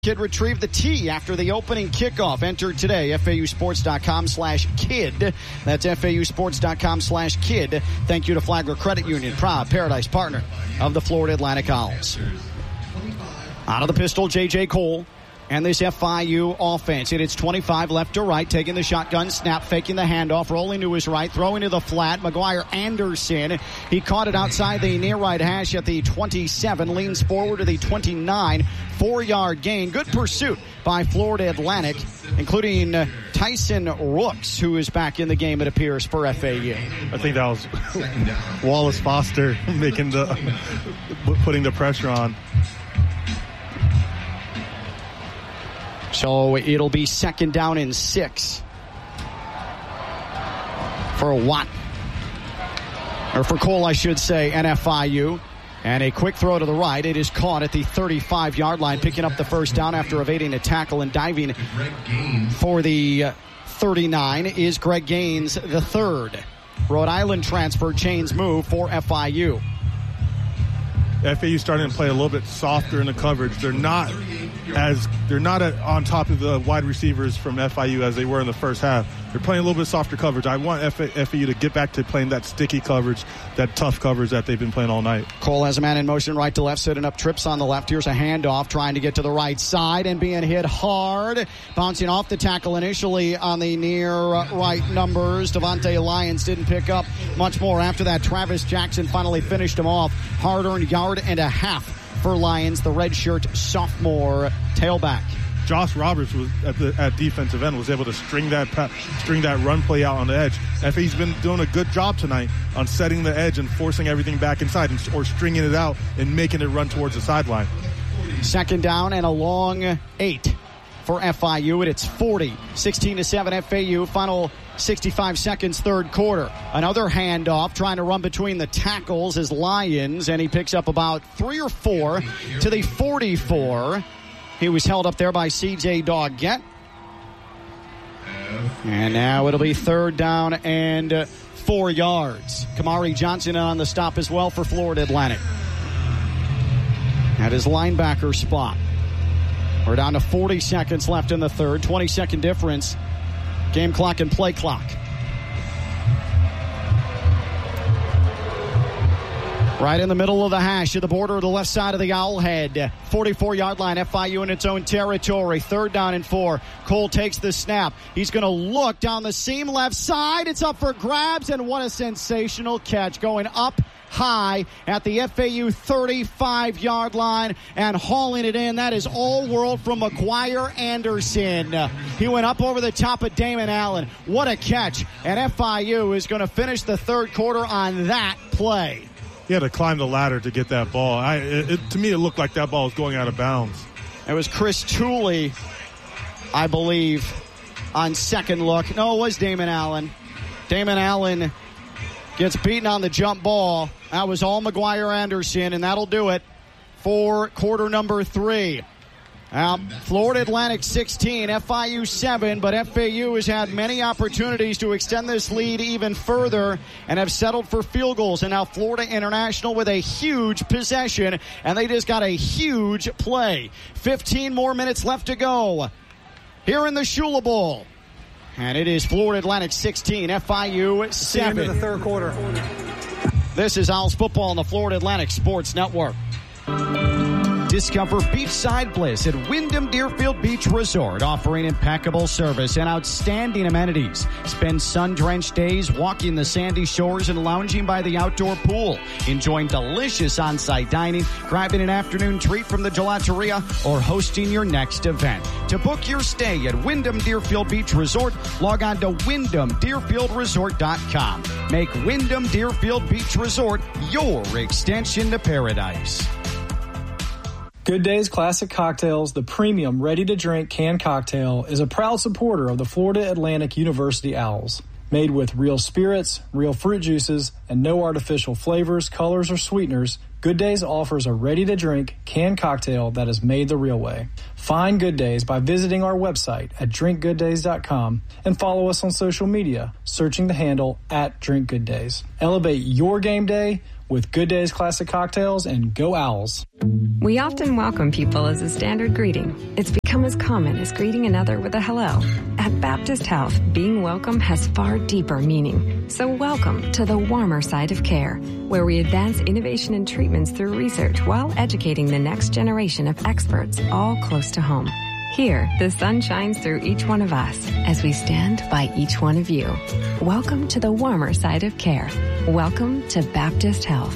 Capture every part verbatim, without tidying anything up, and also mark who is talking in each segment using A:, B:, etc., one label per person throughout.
A: Kid retrieved the tee after the opening kickoff. Entered today, FAUsports.com slash kid. That's FAUsports.com slash kid. Thank you to Flagler Credit Union, proud Paradise partner of the Florida Atlantic Owls. Out of the pistol, J J. Cole. And this F I U offense, it is twenty-five left to right, taking the shotgun snap, faking the handoff, rolling to his right, throwing to the flat. McGuire Anderson, he caught it outside the near right hash at the twenty-seven, leans forward to the twenty-nine, four-yard gain. Good pursuit by Florida Atlantic, including uh, Tyson Rooks, who is back in the game, it appears, for F A U.
B: I think that was Wallace Foster making the putting the pressure on.
A: So it'll be second down and six for Watt. Or for Cole, I should say, and F I U. And a quick throw to the right. It is caught at the thirty-five-yard line, picking up the first down after evading a tackle and diving for the thirty-nine is Greg Gaines, the third. Rhode Island transfer, chains move for F I U.
B: F A U starting to play a little bit softer in the coverage. They're not as they're not at, on top of the wide receivers from F I U as they were in the first half. They're playing a little bit softer coverage. I want F A U to get back to playing that sticky coverage, that tough coverage that they've been playing all night.
A: Cole has a man in motion right to left, setting up trips on the left. Here's a handoff, trying to get to the right side and being hit hard. Bouncing off the tackle initially on the near right numbers. Devontae Lyons didn't pick up much more after that. Travis Jackson finally finished him off. Hard-earned yard and a half for Lions, the redshirt sophomore tailback.
B: Josh Roberts was at the at defensive end was able to string that string that run play out on the edge. F A U's been doing a good job tonight on setting the edge and forcing everything back inside, and, or stringing it out and making it run towards the sideline.
A: Second down and a long eight for F I U, and it's forty, sixteen to seven F A U. Final sixty-five seconds, third quarter. Another handoff, trying to run between the tackles is Lyons, and he picks up about three or four to the forty-four. He was held up there by C J Doggett. And now it'll be third down and four yards. Kamari Johnson on the stop as well for Florida Atlantic. At his linebacker spot. We're down to forty seconds left in the third. twenty-second difference. Game clock and play clock. Right in the middle of the hash, at the border of the left side of the Owlhead. forty-four-yard line, F I U in its own territory. Third down and four. Cole takes the snap. He's going to look down the seam left side. It's up for grabs, and what a sensational catch. Going up high at the F A U thirty-five-yard line and hauling it in. That is all world from McGuire Anderson. He went up over the top of Damon Allen. What a catch. And F I U is going to finish the third quarter on that play.
B: He had to climb the ladder to get that ball. I, it, it, to me, it looked like that ball was going out of bounds.
A: It was Chris Tooley, I believe, on second look. No, it was Damon Allen. Damon Allen gets beaten on the jump ball. That was all McGuire Anderson, and that'll do it for quarter number three. Now, Florida Atlantic sixteen, F I U seven, but F A U has had many opportunities to extend this lead even further and have settled for field goals. And now Florida International with a huge possession, and they just got a huge play. fifteen more minutes left to go here in the Shula Bowl. And it is Florida Atlantic sixteen, F I U seven.
C: Into the third quarter.
A: This is Owls football on the Florida Atlantic Sports Network. Discover beachside bliss at Wyndham Deerfield Beach Resort, offering impeccable service and outstanding amenities. Spend sun-drenched days walking the sandy shores and lounging by the outdoor pool, enjoying delicious on-site dining, grabbing an afternoon treat from the gelateria, or hosting your next event. To book your stay at Wyndham Deerfield Beach Resort, log on to wyndham deerfield resort dot com. Make Wyndham Deerfield Beach Resort your extension to paradise.
C: Good Days Classic Cocktails, the premium ready-to-drink canned cocktail, is a proud supporter of the Florida Atlantic University Owls. Made with real spirits, real fruit juices, and no artificial flavors, colors, or sweeteners, Good Days offers a ready-to-drink canned cocktail that is made the real way. Find Good Days by visiting our website at drink good days dot com and follow us on social media, searching the handle at Drink Good Days. Elevate your game day with Good Days Classic Cocktails and Go Owls.
D: We often welcome people as a standard greeting. It's become as common as greeting another with a hello. At Baptist Health, being welcome has far deeper meaning. So welcome to the warmer side of care, where we advance innovation and treatments through research while educating the next generation of experts, all close to home. Here, the sun shines through each one of us as we stand by each one of you. Welcome to the warmer side of care. Welcome to Baptist Health.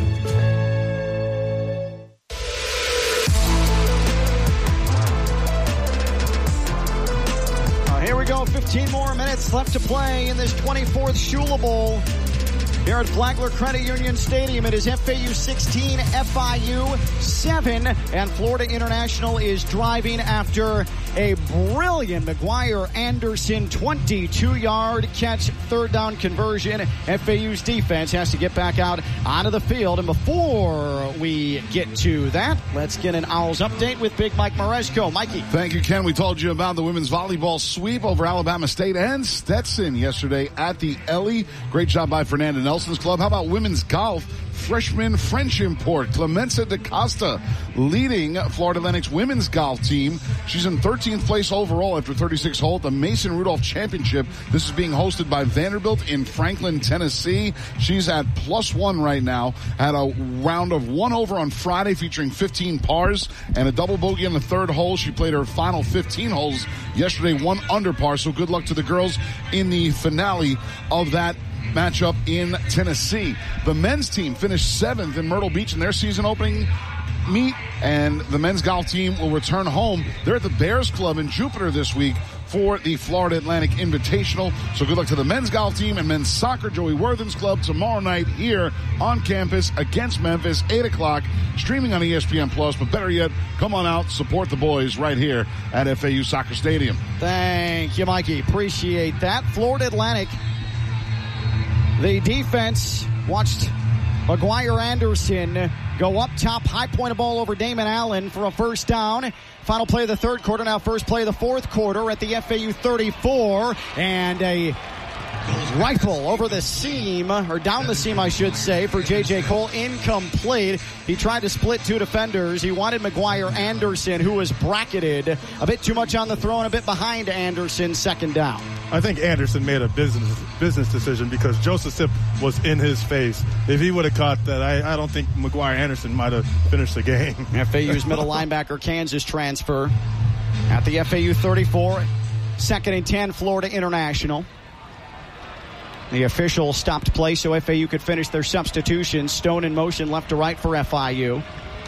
A: Here we go, fifteen more minutes left to play in this twenty-fourth Shula Bowl. Here at Flagler Credit Union Stadium, it is F A U sixteen, F I U seven, and Florida International is driving after a brilliant McGuire Anderson twenty-two-yard catch, third down conversion. F A U's defense has to get back out onto the field, and before we get to that, let's get an Owls update with Big Mike Maresco. Mikey.
E: Thank you, Ken. We told you about the women's volleyball sweep over Alabama State and Stetson yesterday at the Ellie. Great job by Fernanda Nelson's club. How about women's golf? Freshman French import Clemenza DaCosta leading Florida Atlantic's women's golf team. She's in thirteenth place overall after thirty-six holes at the Mason Rudolph Championship. This is being hosted by Vanderbilt in Franklin, Tennessee. She's at plus one right now. Had a round of one over on Friday featuring fifteen pars and a double bogey on the third hole. She played her final fifteen holes yesterday, one under par. So good luck to the girls in the finale of that matchup in Tennessee. The men's team finished seventh in Myrtle Beach in their season opening meet, and the men's golf team will return home. They're at the Bears Club in Jupiter this week for the Florida Atlantic Invitational. So good luck to the men's golf team and men's soccer. Joey Worthen's club tomorrow night here on campus against Memphis, eight o'clock, streaming on E S P N Plus. But better yet, come on out, support the boys right here at F A U Soccer Stadium.
A: Thank you, Mikey. Appreciate that. Florida Atlantic, the defense watched McGuire Anderson go up top, high point a ball over Damon Allen for a first down. Final play of the third quarter, now first play of the fourth quarter at the F A U thirty-four, and a rifle over the seam, or down the seam I should say, for J J Cole, incomplete. He tried to split two defenders. He wanted McGuire Anderson, who was bracketed a bit too much on the throw and a bit behind Anderson, second down.
B: I think Anderson made a business business decision because Joseph Sipp was in his face. If he would have caught that, I, I don't think McGuire Anderson might have finished the game.
A: F A U's middle linebacker, Kansas transfer at the F A U thirty-four. Second and ten, Florida International. The official stopped play so F A U could finish their substitution. Stone in motion left to right for F I U.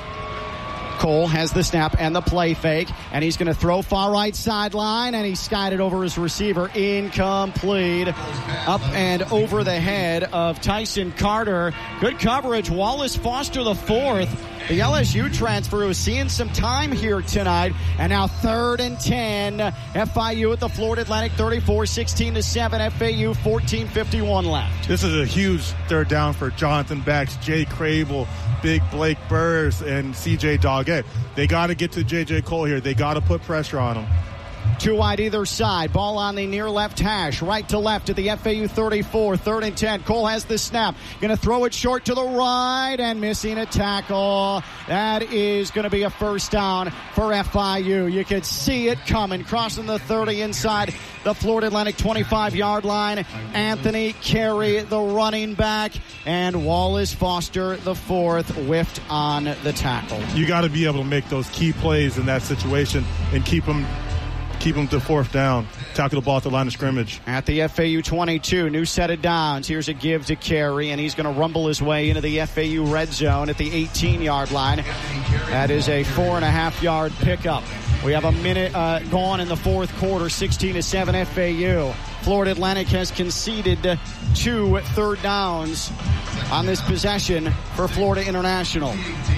A: Cole has the snap and the play fake, and he's going to throw far right sideline, and he skied it over his receiver. Incomplete. Up and over the head of Tyson Carter. Good coverage. Wallace Foster the fourth. The L S U transfer who is seeing some time here tonight. And now third and ten. F I U at the Florida Atlantic thirty-four, sixteen to seven. F A U fourteen fifty-one left.
B: This is a huge third down for Jonathan Bax, Jay Crable, Big Blake Burrs, and C J Doggett. They got to get to J J Cole here. They got to put pressure on him.
A: Two wide either side. Ball on the near left hash. Right to left at the F A U thirty-four. Third and ten. Cole has the snap. Going to throw it short to the right and missing a tackle. That is going to be a first down for F I U. You could see it coming. Crossing the thirty inside the Florida Atlantic twenty-five-yard line. Anthony Carey, the running back, and Wallace Foster, the fourth, whiffed on the tackle.
B: You got to be able to make those key plays in that situation and keep them Keep them to fourth down. Tackle the ball at the line of scrimmage.
A: At the F A U twenty-two, new set of downs. Here's a give to Carey, and he's going to rumble his way into the F A U red zone at the eighteen-yard line. That is a four-and-a-half-yard pickup. We have a minute uh, gone in the fourth quarter, sixteen to seven F A U. Florida Atlantic has conceded two third downs on this possession for Florida International.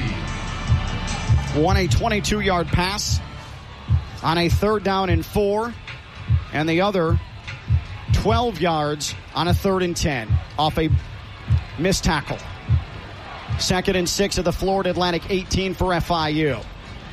A: One a twenty-two-yard pass on a third down and four, and the other twelve yards on a third and ten off a missed tackle. Second and six of the Florida Atlantic eighteen for F I U.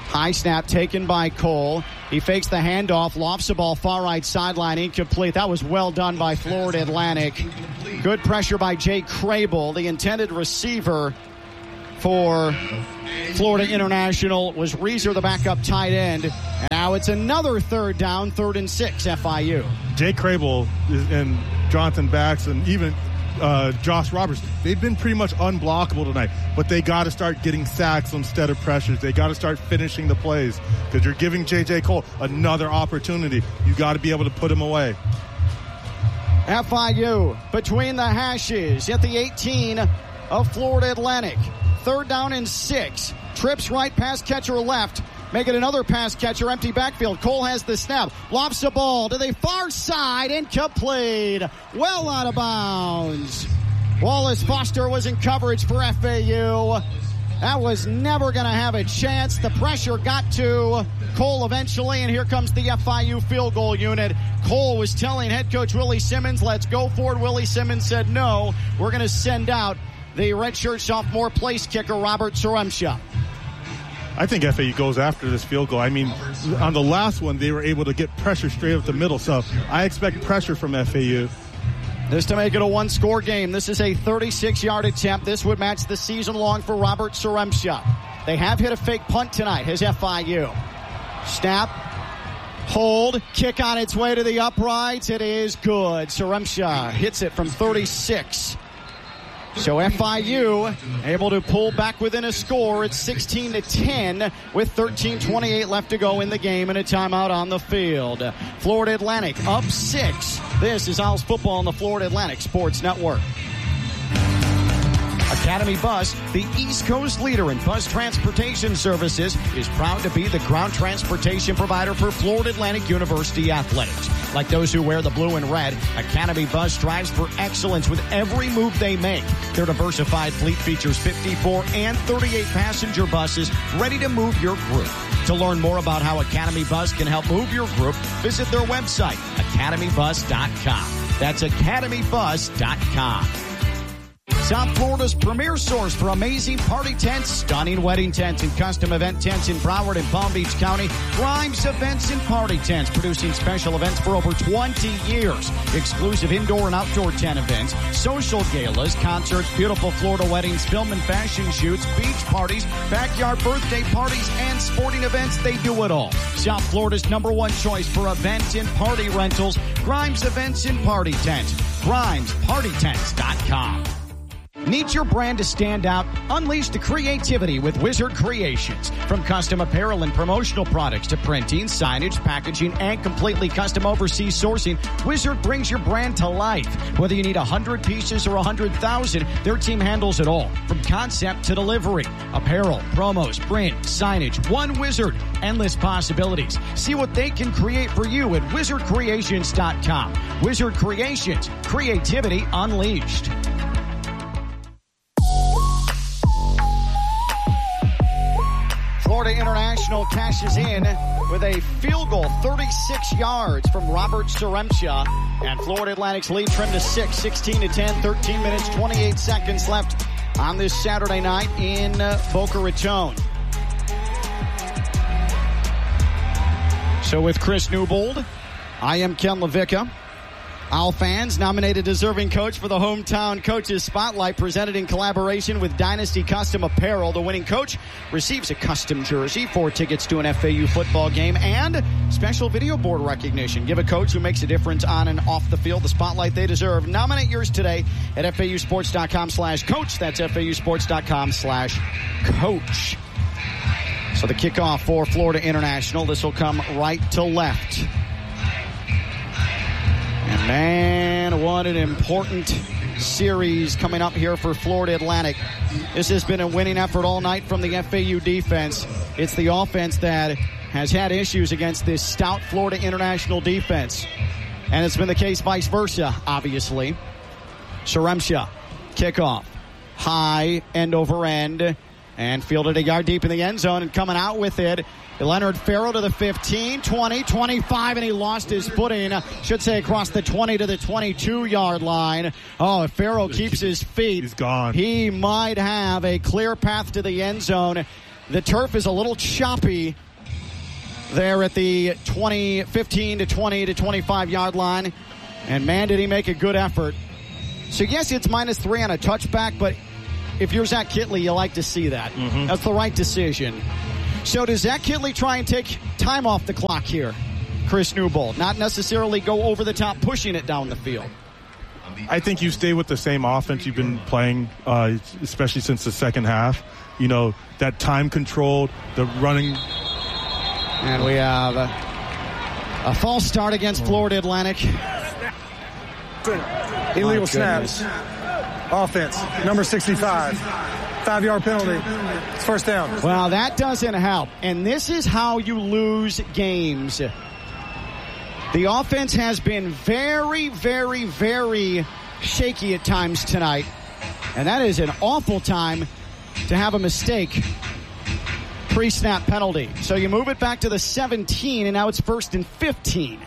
A: High snap taken by Cole. He fakes the handoff, lofts the ball far right sideline, incomplete. That was well done by Florida Atlantic. Good pressure by Jake Crable, the intended receiver for Florida International was Reeser, the backup tight end. And now it's another third down, third and six, F I U.
B: Jake Crable and Jonathan Bax and even uh, Josh Roberts, they've been pretty much unblockable tonight. But they got to start getting sacks instead of pressures. They got to start finishing the plays because you're giving J J. Cole another opportunity. You got to be able to put him away.
A: F I U between the hashes at the eighteen of Florida Atlantic. Third down and six. Trips right, pass catcher left. Make it another pass catcher, empty backfield. Cole has the snap. Lofts the ball to the far side, incomplete. Well out of bounds. Wallace Foster was in coverage for F A U. That was never going to have a chance. The pressure got to Cole eventually, and here comes the F I U field goal unit. Cole was telling head coach Willie Simmons, let's go for it. Willie Simmons said, no, we're going to send out the redshirt sophomore place kicker, Robert Saremsha.
B: I think F A U goes after this field goal. I mean, on the last one, they were able to get pressure straight up the middle, so I expect pressure from F A U.
A: This to make it a one-score game. This is a thirty-six-yard attempt. This would match the season long for Robert Saremsha. They have hit a fake punt tonight, his F I U. Snap, hold, kick on its way to the uprights. It is good. Saremsha hits it from thirty-six. So F I U able to pull back within a score. It's sixteen to ten with thirteen twenty-eight left to go in the game and a timeout on the field. Florida Atlantic up six. This is Owls football on the Florida Atlantic Sports Network. Academy Bus, the East Coast leader in bus transportation services, is proud to be the ground transportation provider for Florida Atlantic University athletics. Like those who wear the blue and red, Academy Bus strives for excellence with every move they make. Their diversified fleet features fifty-four and thirty-eight passenger buses ready to move your group. To learn more about how Academy Bus can help move your group, visit their website, academy bus dot com. That's academy bus dot com. South Florida's premier source for amazing party tents, stunning wedding tents, and custom event tents in Broward and Palm Beach County. Grimes Events and Party Tents, producing special events for over twenty years. Exclusive indoor and outdoor tent events, social galas, concerts, beautiful Florida weddings, film and fashion shoots, beach parties, backyard birthday parties, and sporting events. They do it all. South Florida's number one choice for event and party rentals. Grimes Events and Party Tents. grimes party tents dot com. Need your brand to stand out? Unleash the creativity with Wizard Creations. From custom apparel and promotional products to printing, signage, packaging, and completely custom overseas sourcing, Wizard brings your brand to life. Whether you need one hundred pieces or one hundred thousand, their team handles it all. From concept to delivery. Apparel, promos, print, signage, one Wizard. Endless possibilities. See what they can create for you at wizard creations dot com. Wizard Creations. Creativity unleashed. Florida International cashes in with a field goal, thirty-six yards from Robert Saremsha. And Florida Atlantic's lead trimmed to six, sixteen to ten, thirteen minutes, twenty-eight seconds left on this Saturday night in uh, Boca Raton. So with Chris Newbold, I am Ken LaVicka. Owl fans, nominated deserving coach for the Hometown Coaches Spotlight, presented in collaboration with Dynasty Custom Apparel. The winning coach receives a custom jersey, four tickets to an F A U football game, and special video board recognition. Give a coach who makes a difference on and off the field the spotlight they deserve. Nominate yours today at F A U sports dot com slash coach. That's F A U sports dot com slash coach. So the kickoff for Florida International. This will come right to left. And man, what an important series coming up here for Florida Atlantic. This has been a winning effort all night from the F A U defense. It's the offense that has had issues against this stout Florida International defense. And it's been the case vice versa, obviously. Saremsha, kickoff, high, end over end, and fielded a yard deep in the end zone, and coming out with it, Leonard Farrell to the fifteen, twenty, twenty-five, and he lost his footing. Should say across the twenty to the twenty-two-yard line. Oh, if Farrell keeps his feet,
B: he's gone.
A: He might have a clear path to the end zone. The turf is a little choppy there at the twenty, fifteen to twenty to twenty-five yard line. And man, did he make a good effort. So yes, it's minus three on a touchback, but if you're Zach Kittley, you like to see that. Mm-hmm. That's the right decision. So does Zach Kittley try and take time off the clock here, Chris Newbold? Not necessarily go over the top, pushing it down the field.
B: I think you stay with the same offense you've been playing, uh, especially since the second half. You know, that time control, the running.
A: And we have a, a false start against Florida Atlantic.
F: Illegal snaps. Offense, number sixty-five. Five-yard penalty. It's first down.
A: Well, that doesn't help. And this is how you lose games. The offense has been very, very, very shaky at times tonight. And that is an awful time to have a mistake. Pre-snap penalty. So you move it back to the seventeen, and now it's first and fifteen.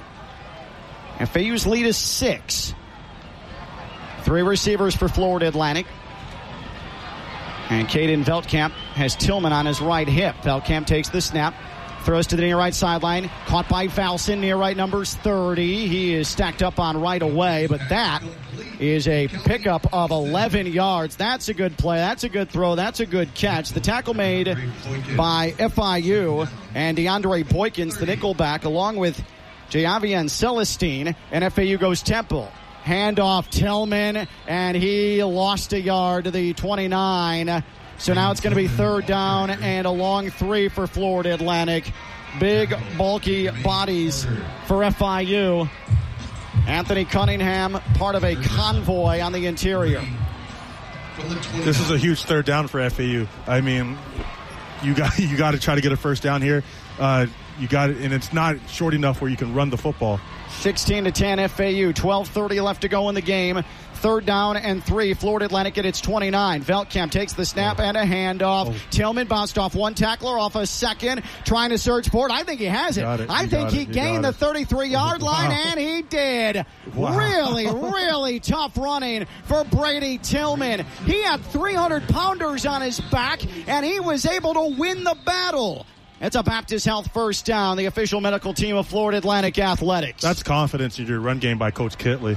A: F A U's lead is six. Three receivers for Florida Atlantic. And Caden Veldkamp has Tillman on his right hip. Veldkamp takes the snap. Throws to the near right sideline. Caught by Valson, near right numbers thirty. He is stacked up on right away, but that is a pickup of eleven yards. That's a good play. That's a good throw. That's a good catch. The tackle made by F I U and DeAndre Boykins, the nickelback, along with Javian Celestine, and F A U goes Temple. Handoff Tillman, and he lost a yard to the twenty-nine. So now it's going to be third down and a long three for Florida Atlantic. Big, bulky bodies for F I U. Anthony Cunningham, part of a convoy on the interior.
B: This is a huge third down for F A U. I mean, you got you got to try to get a first down here. Uh, you got it, and it's not short enough where you can run the football.
A: sixteen to ten F A U. twelve thirty left to go in the game. Third down and three. Florida Atlantic at its twenty-nine. Veldkamp takes the snap and a handoff. Oh. Tillman bounced off one tackler, off a second, trying to search for it. I think he has it.
B: it.
A: I
B: you
A: think he gained the thirty-three-yard line, wow. And he did.
B: Wow.
A: Really, really tough running for Brady Tillman. He had three hundred pounders on his back, and he was able to win the battle. It's a Baptist Health first down, the official medical team of Florida Atlantic Athletics.
B: That's confidence in your run game by Coach Kittley.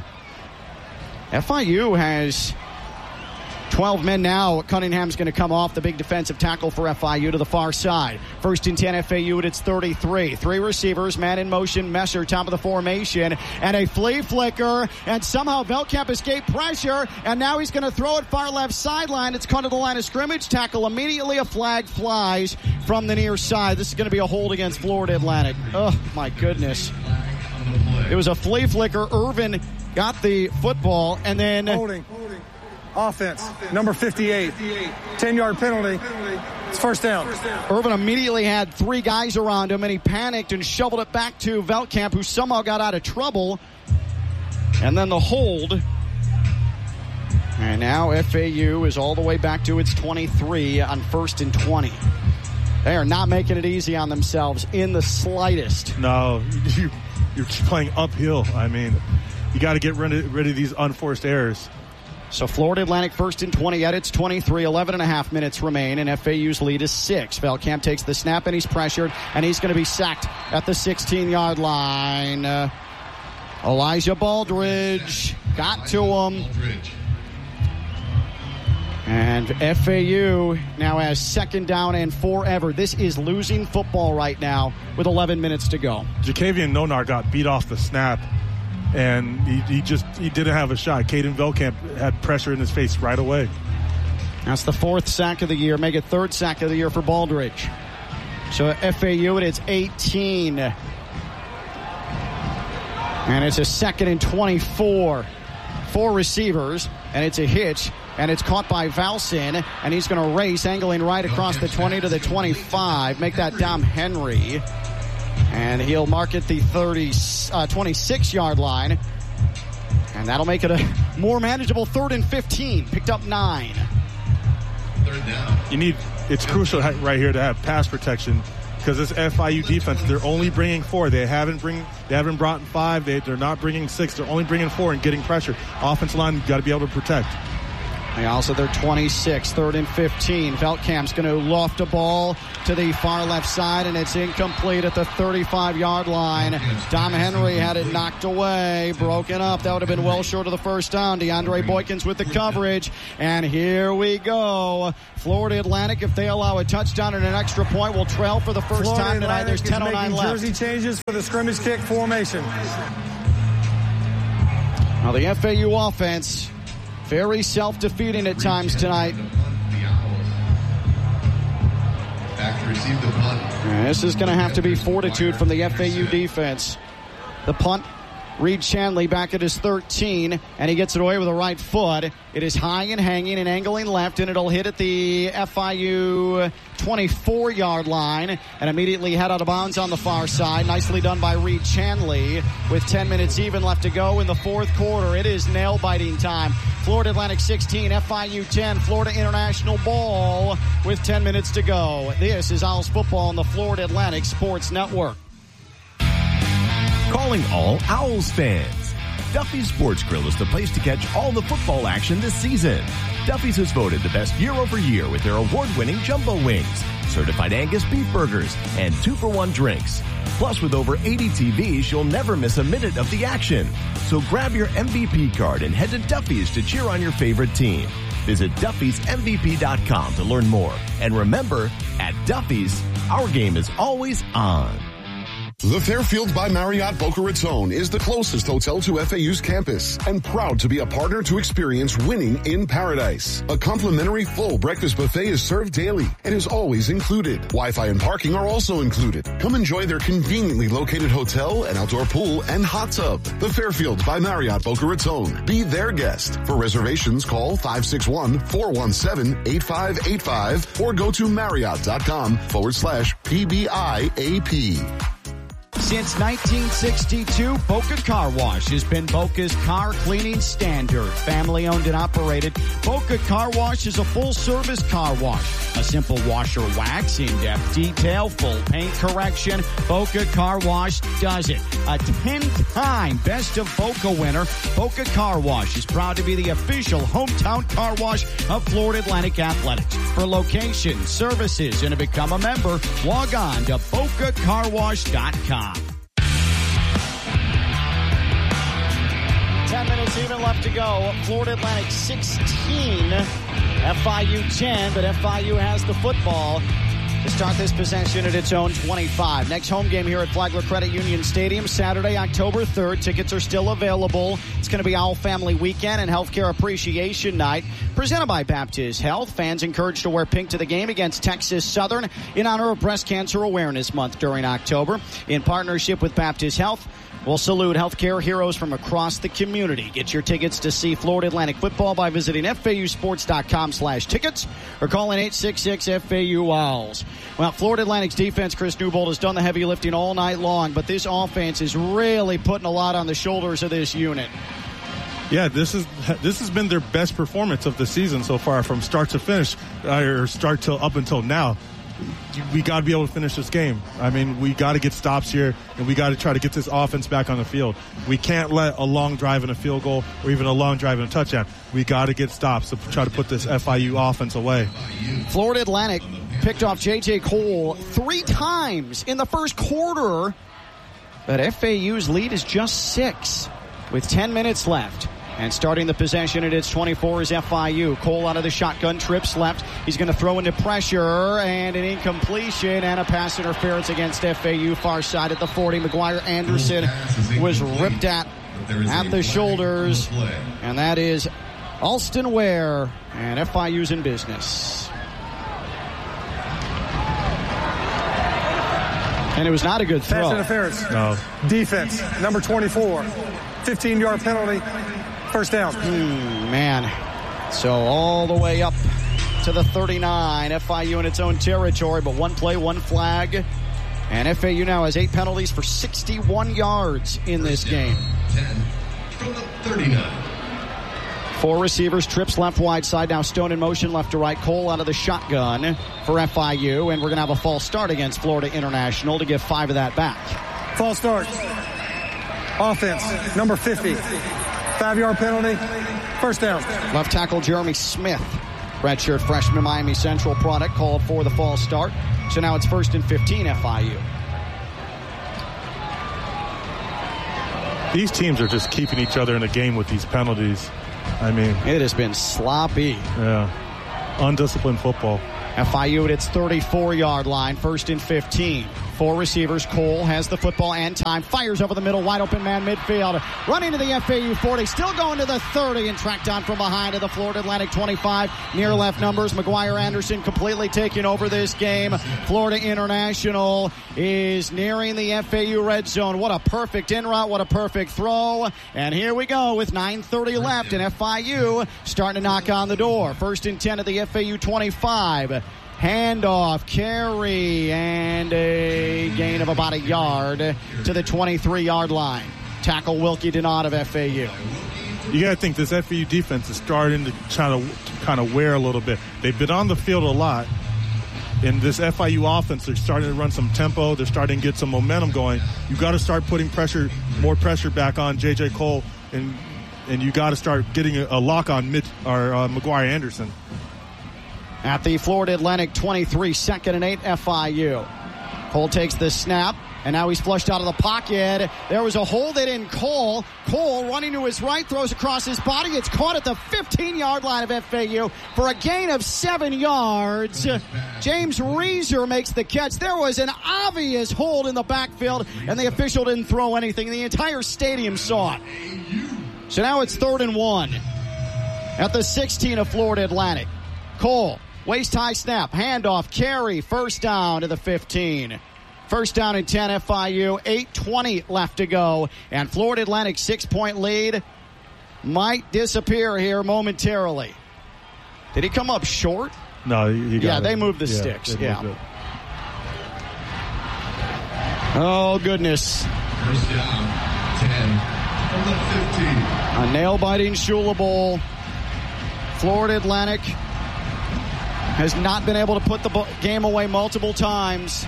A: F I U has twelve men now. Cunningham's going to come off, the big defensive tackle for F I U, to the far side. First and ten F A U at its thirty-three. Three receivers, man in motion, Messer, top of the formation, and a flea flicker, and somehow Veldkamp escaped pressure, and now he's going to throw it far left sideline. It's caught to the line of scrimmage. Tackle immediately. A flag flies from the near side. This is going to be a hold against Florida Atlantic. Oh, my goodness. It was a flea flicker. Irvin got the football, and then
F: holding. Offense, number fifty-eight. ten-yard penalty. It's first down.
A: Irvin immediately had three guys around him, and he panicked and shoveled it back to Veldkamp, who somehow got out of trouble. And then the hold. And now F A U is all the way back to its twenty-three on first and twenty. They are not making it easy on themselves in the slightest.
B: No, you, you're playing uphill. I mean, you got to get rid of, rid of these unforced errors.
A: So Florida Atlantic first and twenty at its twenty-three. eleven and a half minutes remain, and F A U's lead is six. Veldkamp takes the snap, and he's pressured, and he's going to be sacked at the sixteen-yard line. Uh, Elijah Baldridge got to him. And F A U now has second down and forever. This is losing football right now with eleven minutes to go.
B: Jacavian Nonar got beat off the snap, and he, he just he didn't have a shot. Caden Veldkamp had pressure in his face right away.
A: That's the fourth sack of the year. Make it third sack of the year for Baldridge. So F A U, it's eighteen. And it's a second and twenty-four. Four receivers, and it's a hitch, and it's caught by Valson, and he's going to race, angling right across the twenty to the twenty-five. Make that Dom Henry. And he'll mark it the thirty, uh, twenty-six-yard line. And that'll make it a more manageable third and fifteen. Picked up nine.
B: Third down. You need, it's crucial right here to have pass protection, because this F I U defense, they're only bringing four. They haven't bring, they haven't brought five. They, they're not bringing six. They're only bringing four and getting pressure. Offensive line, you've got to be able to protect.
A: They also their twenty-six, third and fifteen. Veltkamp's going to loft a ball to the far left side, and it's incomplete at the thirty-five-yard line. Dom Henry had it knocked away, broken up. That would have been well short of the first down. DeAndre Boykins with the coverage, and here we go. Florida Atlantic, if they allow a touchdown and an extra point, will trail for the first
F: Florida
A: time tonight.
F: Atlantic
A: There's ten oh nine left.
F: Jersey changes for the scrimmage kick formation.
A: Now the F A U offense, very self-defeating at times tonight. And this is going to have to be fortitude from the F A U defense. The punt, Reed Shanley back at his thirteen, and he gets it away with a right foot. It is high and hanging and angling left, and it'll hit at the F I U twenty-four-yard line and immediately head out of bounds on the far side. Nicely done by Reed Shanley with ten minutes even left to go in the fourth quarter. It is nail-biting time. Florida Atlantic sixteen, F I U ten, Florida International ball with ten minutes to go. This is Owls football on the Florida Atlantic Sports Network.
G: Calling all Owls fans. Duffy's Sports Grill is the place to catch all the football action this season. Duffy's has voted the best year over year with their award-winning jumbo wings, certified Angus beef burgers, and two-for-one drinks. Plus, with over eighty T Vs, you'll never miss a minute of the action. So grab your M V P card and head to Duffy's to cheer on your favorite team. Visit Duffys M V P dot com to learn more. And remember, at Duffy's, our game is always on.
H: The Fairfield by Marriott Boca Raton is the closest hotel to F A U's campus and proud to be a partner to experience winning in paradise. A complimentary full breakfast buffet is served daily and is always included. Wi-Fi and parking are also included. Come enjoy their conveniently located hotel and outdoor pool and hot tub. The Fairfield by Marriott Boca Raton. Be their guest. For reservations, call five six one, four one seven, eight five eight five or go to Marriott.com forward slash PBIAP.
A: Since nineteen sixty-two, Boca Car Wash has been Boca's car cleaning standard. Family owned and operated, Boca Car Wash is a full-service car wash. A simple washer wax, in-depth detail, full paint correction. Boca Car Wash does it. A ten-time Best of Boca winner, Boca Car Wash is proud to be the official hometown car wash of Florida Atlantic Athletics. For locations, services, and to become a member, log on to Boca Car Wash dot com. Ten minutes even left to go. Florida Atlantic sixteen, F I U ten, but F I U has the football to start this possession at its own twenty-five. Next home game here at Flagler Credit Union Stadium, Saturday, October third. Tickets are still available. It's going to be Owl Family Weekend and Healthcare Appreciation Night, presented by Baptist Health. Fans encouraged to wear pink to the game against Texas Southern in honor of Breast Cancer Awareness Month during October. In partnership with Baptist Health, we'll salute healthcare heroes from across the community. Get your tickets to see Florida Atlantic football by visiting F A U sports dot com slash tickets or calling eight six six F A U Owls. Well, Florida Atlantic's defense, Chris Newbold, has done the heavy lifting all night long, but this offense is really putting a lot on the shoulders of this unit.
B: Yeah, this is this has been their best performance of the season so far, from start to finish, or start till up until now. We got to be able to finish this game. I mean, we got to get stops here, and we got to try to get this offense back on the field. We can't let a long drive and a field goal, or even a long drive and a touchdown. We got to get stops to try to put this F I U offense away.
A: Florida Atlantic picked off J J Cole three times in the first quarter, but F A U's lead is just six with ten minutes left. And starting the possession at its twenty-four is F I U. Cole out of the shotgun, trips left. He's going to throw into pressure, and an incompletion and a pass interference against F A U, far side at the forty. McGuire Anderson was ripped at at the shoulders, and that is Alston Ware, and F I U's in business. And it was not a good throw.
F: Pass interference.
B: No.
F: Defense, number twenty-four. fifteen-yard penalty. First down.
A: Mm, man. So all the way up to the thirty-nine. F I U in its own territory, but one play, one flag. And F A U now has eight penalties for sixty-one yards in this game.
I: ten from the thirty-nine.
A: Four receivers, trips left wide side. Now Stone in motion left to right. Cole out of the shotgun for F I U. And we're going to have a false start against Florida International to give five of that back.
F: False start. Offense, number fifty. Five-yard penalty. First down.
A: Left tackle Jeremy Smith, redshirt freshman Miami Central product, called for the false start. So now it's first and fifteen F I U.
B: These teams are just keeping each other in the game with these penalties. I mean,
A: it has been sloppy.
B: Yeah. Undisciplined football.
A: F I U at its thirty-four-yard line, first and fifteen. Four receivers. Cole has the football and time. Fires over the middle. Wide open man midfield. Running to the F A U forty. Still going to the thirty and tracked down from behind to the Florida Atlantic twenty-five. Near left numbers. McGuire Anderson completely taking over this game. Florida International is nearing the F A U red zone. What a perfect in route. What a perfect throw. And here we go with nine thirty left, and F I U starting to knock on the door. First and ten at the F A U twenty-five. Handoff, carry, and a gain of about a yard to the twenty-three-yard line. Tackle Wilkie Donat of F A U.
B: You got to think this F A U defense is starting to kind of kind of wear a little bit. They've been on the field a lot. In this F I U offense, they're starting to run some tempo. They're starting to get some momentum going. You got to start putting pressure, more pressure back on J J Cole, and and you got to start getting a, a lock on Mitch, or uh, McGuire Anderson.
A: At the Florida Atlantic twenty-three, second and eight, F I U. Cole takes the snap, and now he's flushed out of the pocket. There was a hold it in Cole. Cole running to his right, throws across his body. It's caught at the fifteen-yard line of F A U for a gain of seven yards. James Reeser makes the catch. There was an obvious hold in the backfield, and the official didn't throw anything. The entire stadium saw it. So now it's third and one at the sixteen of Florida Atlantic. Cole. Waist-high snap, handoff, carry, first down to the fifteen. First down and ten, F I U, eight twenty left to go. And Florida Atlantic's six-point lead might disappear here momentarily. Did he come up short?
B: No, he got
A: Yeah,
B: it.
A: they moved the
B: yeah,
A: sticks,
B: they
A: yeah.
B: moved it.
A: Oh, goodness.
I: First down, ten from the fifteen.
A: A nail-biting Shula Bowl. Florida Atlantic has not been able to put the game away multiple times.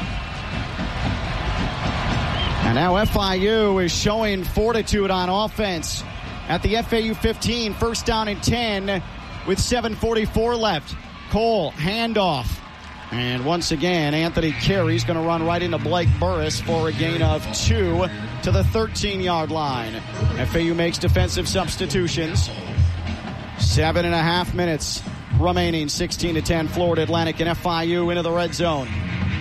A: And now F I U is showing fortitude on offense. At the F A U fifteen, first down and ten with seven forty-four left. Cole, handoff. And once again, Anthony Carey's going to run right into Blake Burris for a gain of two to the thirteen-yard line. F A U makes defensive substitutions. Seven and a half minutes remaining, sixteen to ten, Florida Atlantic and F I U into the red zone.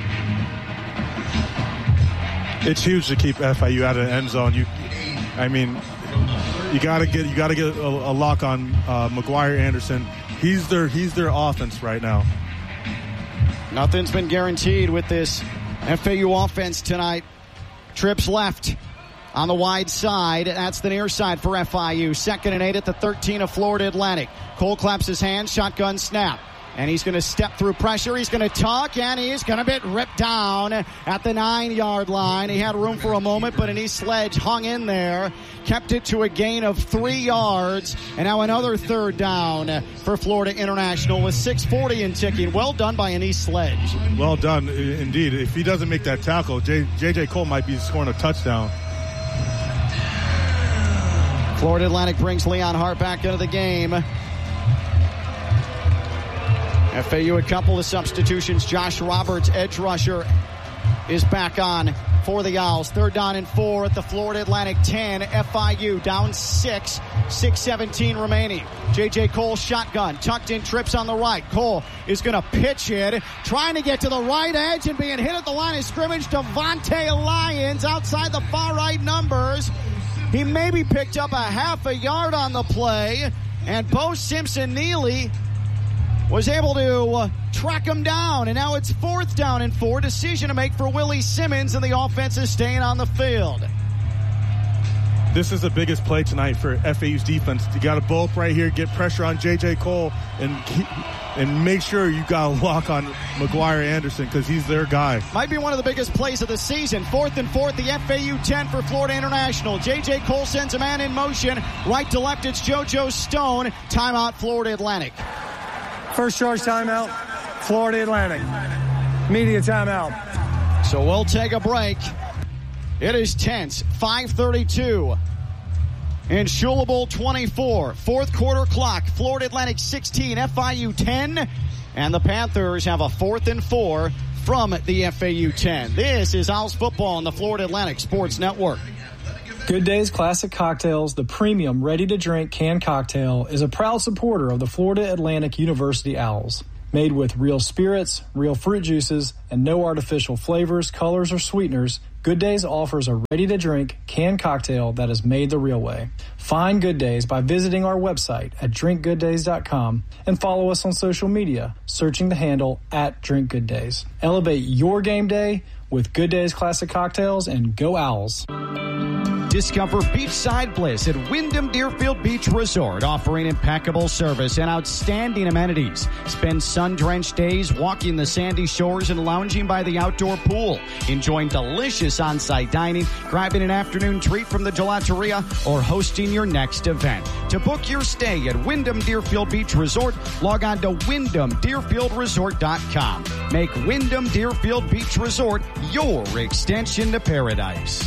B: It's huge to keep F I U out of the end zone. You, I mean, you got to get you got to get a, a lock on uh, McGuire Anderson. He's their he's their offense right now.
A: Nothing's been guaranteed with this F A U offense tonight. Trips left on the wide side. That's the near side for F I U. Second and eight at the thirteen of Florida Atlantic. Cole claps his hands, shotgun snap. And he's going to step through pressure. He's going to tuck, and he's going to get ripped down at the nine-yard line. He had room for a moment, but an East Sledge hung in there, kept it to a gain of three yards, and now another third down for Florida International with six forty and ticking. Well done by an East Sledge.
B: Well done, indeed. If he doesn't make that tackle, J J Cole might be scoring a touchdown.
A: Florida Atlantic brings Leon Hart back into the game. F A U a couple of substitutions. Josh Roberts, edge rusher, is back on for the Owls. Third down and four at the Florida Atlantic ten. F I U down six. six seventeen remaining. J J Cole shotgun. Tucked in, trips on the right. Cole is going to pitch it. Trying to get to the right edge and being hit at the line of scrimmage. Devontae Lyons outside the far right numbers. He maybe picked up a half a yard on the play. And Bo Simpson-Neely was able to uh, track him down. And now it's fourth down and four. Decision to make for Willie Simmons, and the offense is staying on the field.
B: This is the biggest play tonight for F A U's defense. You got to blow up right here, get pressure on J J Cole, and keep, and make sure you got a lock on McGuire Anderson because he's their guy.
A: Might be one of the biggest plays of the season. Fourth and four at the F A U ten for Florida International. J J Cole sends a man in motion. Right to left, it's JoJo Stone. Timeout, Florida Atlantic.
F: First charge timeout, Florida Atlantic. Media timeout.
A: So we'll take a break. It is tense. five thirty-two in Shulable twenty-four. Fourth quarter clock, Florida Atlantic sixteen, F I U ten. And the Panthers have a fourth and four from the F A U ten. This is Owls football on the Florida Atlantic Sports Network.
C: Good Days Classic Cocktails, the premium ready-to-drink canned cocktail, is a proud supporter of the Florida Atlantic University Owls. Made with real spirits, real fruit juices, and no artificial flavors, colors, or sweeteners, Good Days offers a ready-to-drink canned cocktail that is made the real way. Find Good Days by visiting our website at drink good days dot com and follow us on social media, searching the handle at Drink Good Days. Elevate your game day with Good Days Classic Cocktails, and go Owls.
A: Discover beachside bliss at Wyndham Deerfield Beach Resort, offering impeccable service and outstanding amenities. Spend sun-drenched days walking the sandy shores and lounging by the outdoor pool, enjoying delicious on-site dining, grabbing an afternoon treat from the gelateria, or hosting your next event. To book your stay at Wyndham Deerfield Beach Resort, log on to wyndham deerfield resort dot com. Make Wyndham Deerfield Beach Resort your extension to paradise.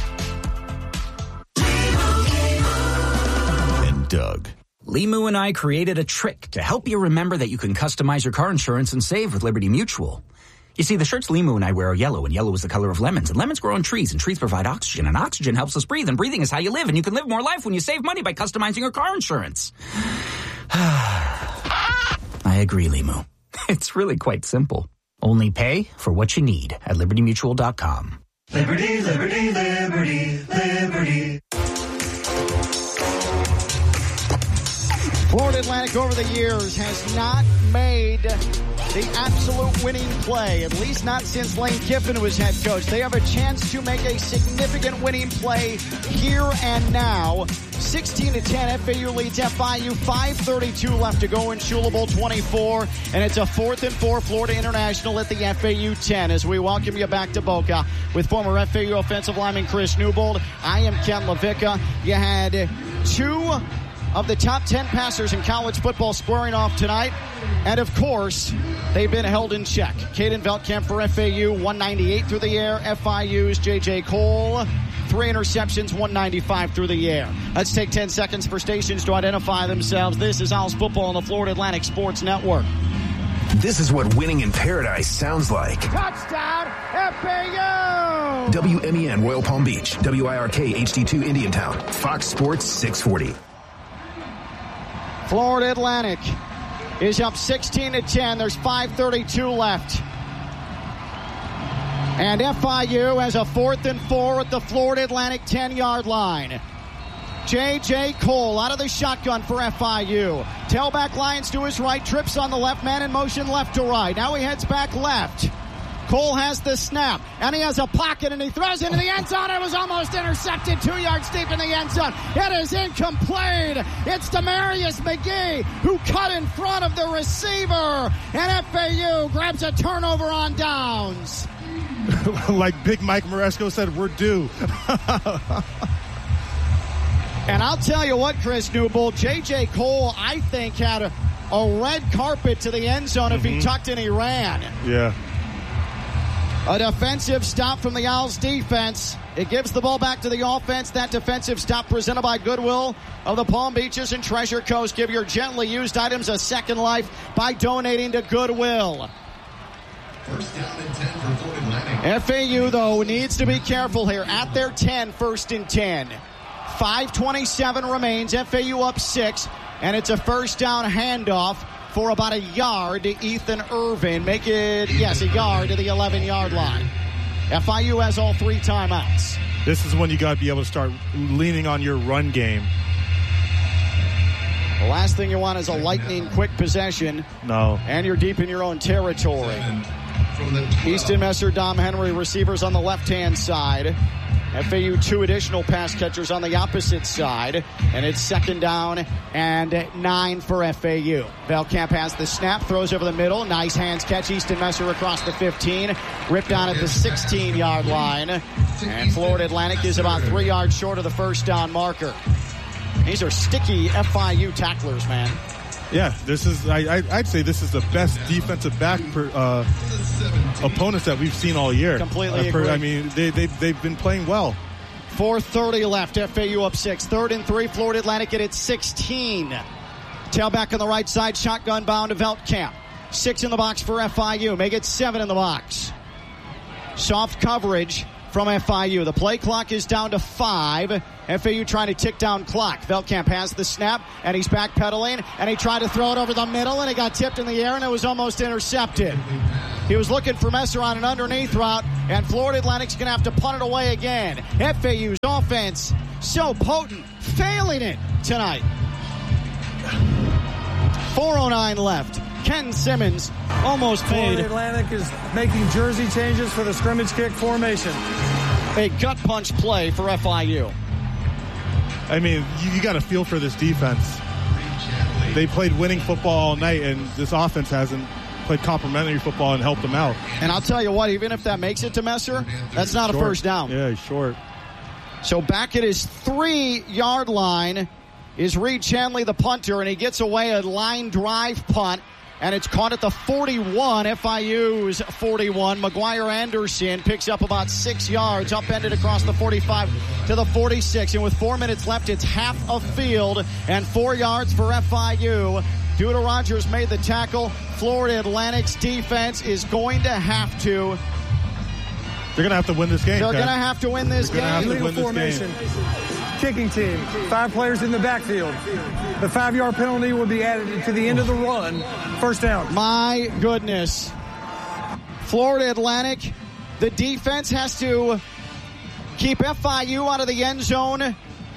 J: Doug. Limu and I created a trick to help you remember that you can customize your car insurance and save with Liberty Mutual. You see, the shirts Limu and I wear are yellow, and yellow is the color of lemons, and lemons grow on trees, and trees provide oxygen, and oxygen helps us breathe, and breathing is how you live, and you can live more life when you save money by customizing your car insurance. I agree, Limu. It's really quite simple. Only pay for what you need at liberty mutual dot com.
K: Liberty, liberty, liberty, liberty.
A: Florida Atlantic over the years has not made the absolute winning play, at least not since Lane Kiffin was head coach. They have a chance to make a significant winning play here and now. sixteen to ten, F A U leads F I U, five thirty-two left to go in Shulable twenty-four, and it's a fourth and four Florida International at the F A U ten as we welcome you back to Boca with former F A U offensive lineman Chris Newbold. I am Ken LaVicka. You had two of the top ten passers in college football squaring off tonight. And, of course, they've been held in check. Caden Veldkamp for F A U, one ninety-eight through the air. F I U's J J Cole, three interceptions, one ninety-five through the air. Let's take ten seconds for stations to identify themselves. This is Owls football on the Florida Atlantic Sports Network.
L: This is what winning in paradise sounds like.
A: Touchdown, F A U!
L: W M E N Royal Palm Beach, W I R K H D two Indiantown, Fox Sports six forty.
A: Florida Atlantic is up sixteen to ten. There's five thirty-two left. And F I U has a fourth and four at the Florida Atlantic ten-yard line. J J Cole out of the shotgun for F I U. Tailback Lions to his right, trips on the left, man in motion left to right. Now he heads back left. Cole has the snap, and he has a pocket, and he throws into the end zone. It was almost intercepted, two yards deep in the end zone. It is incomplete. It's Demarius McGee who cut in front of the receiver, and F A U grabs a turnover on downs.
B: Like Big Mike Maresco said, we're due.
A: And I'll tell you what, Chris Newbold, J J Cole, I think, had a, a red carpet to the end zone if mm-hmm. he tucked and he ran.
B: Yeah.
A: A defensive stop from the Owls defense. It gives the ball back to the offense. That defensive stop presented by Goodwill of the Palm Beaches and Treasure Coast. Give your gently used items a second life by donating to Goodwill.
I: First down and ten for Florida Atlantic.
A: F A U, though, needs to be careful here. At their ten, first and ten. five twenty-seven remains. F A U up six. And it's a first down handoff for about a yard to Ethan Irvin. Make it, yes, a yard to the eleven-yard line. F I U has all three timeouts.
B: This is when you got to be able to start leaning on your run game.
A: The last thing you want is a lightning quick possession.
B: No.
A: And you're deep in your own territory. Easton Messer, Dom Henry, receivers on the left-hand side. F A U two additional pass catchers on the opposite side, and it's second down and nine for F A U. Veldkamp has the snap, throws over the middle, nice hands catch. Easton Messer across the fifteen, ripped down at the sixteen-yard line, and Florida Atlantic is about three yards short of the first down marker. These are sticky F I U tacklers, man.
B: Yeah, this is, I, I, I'd say this is the best defensive back per, uh, opponents that we've seen all year.
A: Completely
B: uh, per,
A: agree.
B: I mean, they, they, they've been playing well.
A: four thirty left. F A U up six. Third and three. Florida Atlantic at its sixteen. Tailback on the right side. Shotgun bound to Veldkamp. Six in the box for F I U. Make it seven in the box. Soft coverage from F I U. The play clock is down to five. F A U trying to tick down clock. Veldkamp has the snap, and he's backpedaling, and he tried to throw it over the middle, and it got tipped in the air, and it was almost intercepted. He was looking for Messer on an underneath route, and Florida Atlantic's going to have to punt it away again. F A U's offense so potent, failing it tonight. four oh nine left. Ken Simmons almost made.
F: Florida Atlantic is making jersey changes for the scrimmage kick formation.
A: A gut punch play for F I U.
B: I mean, you, you got to feel for this defense. They played winning football all night, and this offense hasn't played complimentary football and helped them out.
A: And I'll tell you what, even if that makes it to Messer, that's not
B: short.
A: a first down.
B: Yeah, he's short.
A: So back at his three-yard line is Reed Chanley, the punter, and he gets away a line drive punt. And it's caught at the forty-one, F I U's forty-one. McGuire Anderson picks up about six yards, upended across the forty-five to the forty-six. And with four minutes left, it's half a field and four yards for F I U. Duda Rogers made the tackle. Florida Atlantic's defense is going to have to.
B: They're going to have to win this game.
A: They're going to have to win this
B: They're
A: game.
B: Have to
F: Legal
B: win this
F: formation.
B: Game.
F: Kicking team. Five players in the backfield. The five-yard penalty will be added to the end of the run. First down.
A: My goodness. Florida Atlantic, the defense has to keep F I U out of the end zone.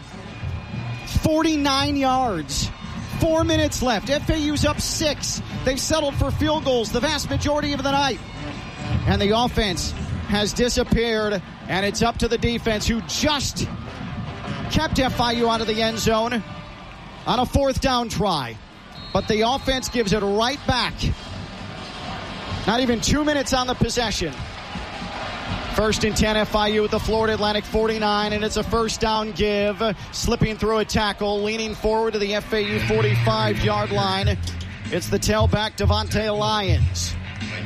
A: forty-nine yards. Four minutes left. F A U's up six. They've settled for field goals the vast majority of the night. And the offense has disappeared, and it's up to the defense, who just kept F I U out of the end zone on a fourth down try. But the offense gives it right back. Not even two minutes on the possession. First and ten, F I U with the Florida Atlantic forty-nine, and it's a first down give. Slipping through a tackle, leaning forward to the F A U forty-five-yard line. It's the tailback, Devontae Lyons.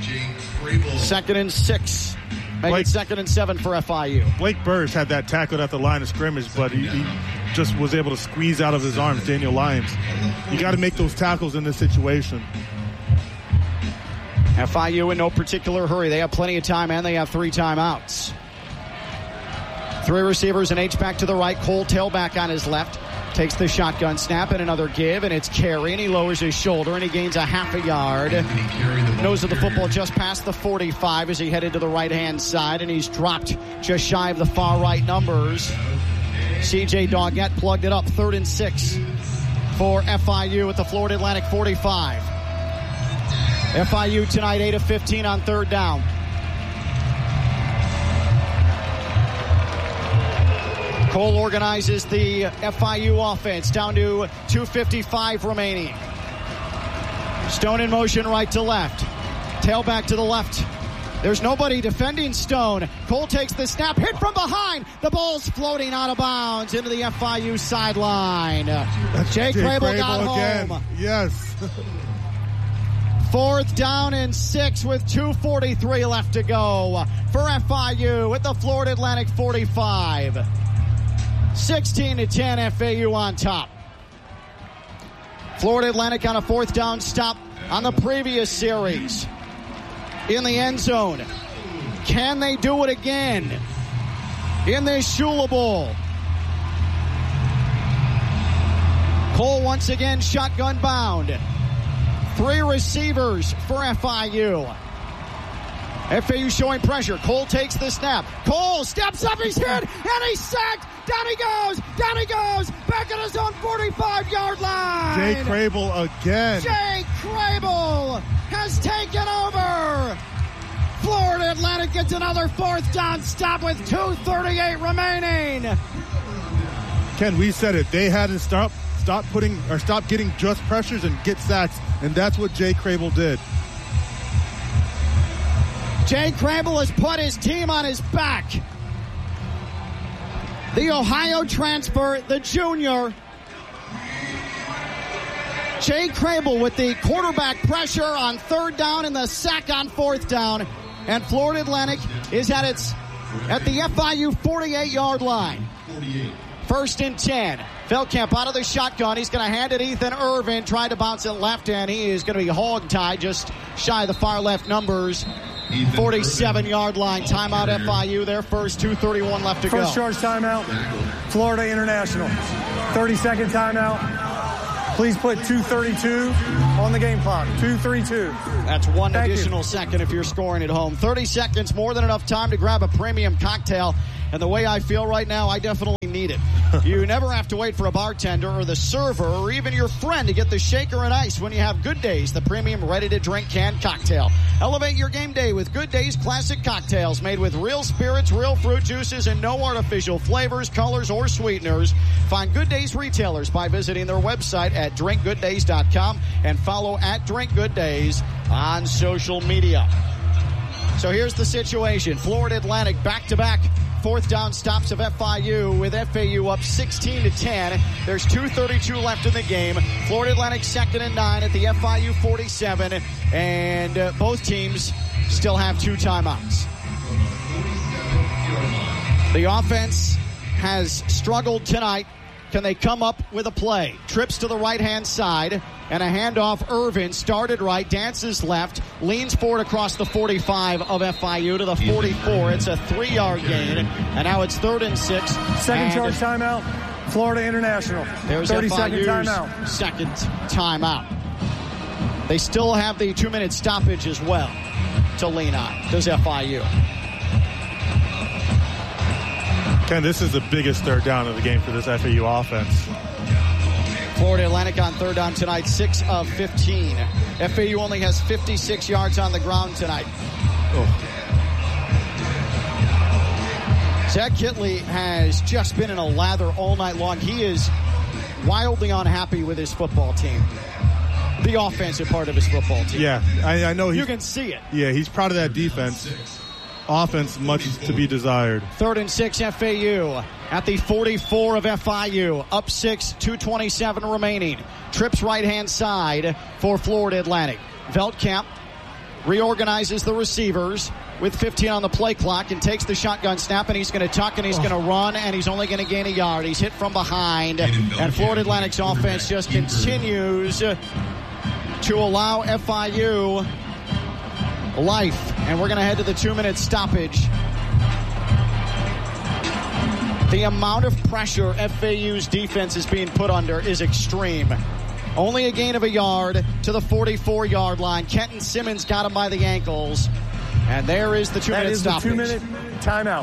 A: Second and six. Make
B: Blake,
A: it second and seven for F I U.
B: Blake Burris had that tackled at the line of scrimmage, but he, he just was able to squeeze out of his arms Daniel Lyons. You got to make those tackles in this situation.
A: F I U in no particular hurry. They have plenty of time, and they have three timeouts. Three receivers, and H-back to the right. Cole tailback on his left. Takes the shotgun snap and another give, and it's carry, and he lowers his shoulder, and he gains a half a yard. Nose of the football just past the forty-five as he headed to the right-hand side, and he's dropped just shy of the far right numbers. C J Doggett plugged it up. Third and six for F I U at the Florida Atlantic forty-five. F I U tonight eight of fifteen on third down. Cole organizes the F I U offense down to two fifty-five remaining. Stone in motion right to left. Tailback to the left. There's nobody defending Stone. Cole takes the snap, hit from behind. The ball's floating out of bounds into the F I U sideline. Jay Crable got again. Home.
B: Yes.
A: Fourth down and six with two forty-three left to go for F I U at the Florida Atlantic forty-five. sixteen to ten, F A U on top. Florida Atlantic on a fourth down stop on the previous series. In the end zone. Can they do it again in this Shula Bowl? Cole once again shotgun bound. Three receivers for F I U. F A U showing pressure. Cole takes the snap. Cole steps up, he's hit, and he's sacked. Down he goes, down he goes, back at his own forty-five-yard line.
B: Jay Crable again.
A: Jay Crable has taken over. Florida Atlantic gets another fourth down stop with two thirty-eight remaining.
B: Ken, we said it. They had to stop, stop putting or stop getting just pressures and get sacks, and that's what Jay Crable did.
A: Jay Crable has put his team on his back. The Ohio transfer, the junior. Jay Crable with the quarterback pressure on third down and the sack on fourth down. And Florida Atlantic is at its at the F I U forty-eight-yard line. First and ten. Feldkamp out of the shotgun. He's going to hand it Ethan Irvin. Tried to bounce it left, and he is going to be hog-tied just shy of the far left numbers. forty-seven-yard line. Timeout F I U. Their first two thirty-one left to
F: First
A: go.
F: charge timeout. Florida International. thirty-second timeout. Please put two thirty-two on the game clock. two thirty-two.
A: That's one
F: Thank
A: additional
F: you.
A: second if you're scoring at home. thirty seconds, more than enough time to grab a premium cocktail. And the way I feel right now, I definitely need it. You never have to wait for a bartender or the server or even your friend to get the shaker and ice when you have Good Days, the premium ready-to-drink canned cocktail. Elevate your game day with Good Days classic cocktails made with real spirits, real fruit juices, and no artificial flavors, colors, or sweeteners. Find Good Days retailers by visiting their website at drink good days dot com and follow at Drink Good Days on social media. So here's the situation. Florida Atlantic back-to-back fourth down stops of F I U with F A U up sixteen to ten. There's two thirty-two left in the game. Florida Atlantic second and nine at the F I U forty-seven, and uh, both teams still have two timeouts. The offense has struggled tonight. Can they come up with a play? Trips to the right-hand side, and a handoff. Irvin started right, dances left, leans forward across the forty-five of F I U to the forty-four. It's a three-yard gain, and now it's third and six.
F: Second
A: and
F: charge timeout. Florida International.
A: There's
F: thirty-second timeout.
A: Second timeout. They still have the two-minute stoppage as well to lean on. Does F I U?
B: Ken, this is the biggest third down of the game for this F A U offense.
A: Florida Atlantic on third down tonight, six of fifteen. F A U only has fifty-six yards on the ground tonight. Oh. Zach Kitley has just been in a lather all night long. He is wildly unhappy with his football team. The offensive part of his football team.
B: Yeah, I, I know.
A: You can see it.
B: Yeah, he's proud of that defense. Offense, much to be desired.
A: Third and six, F A U at the forty-four of F I U. Up six, two twenty-seven remaining. Trips right-hand side for Florida Atlantic. Veldkamp reorganizes the receivers with fifteen on the play clock and takes the shotgun snap, and he's going to tuck and he's oh. going to run, and he's only going to gain a yard. He's hit from behind, and Florida Atlantic's offense just continues to allow F I U life. And we're going to head to the two-minute stoppage. The amount of pressure F A U's defense is being put under is extreme. Only a gain of a yard to the forty-four-yard line. Kenton Simmons got him by the ankles. And there is the two-minute stoppage.
F: That is the two-minute timeout.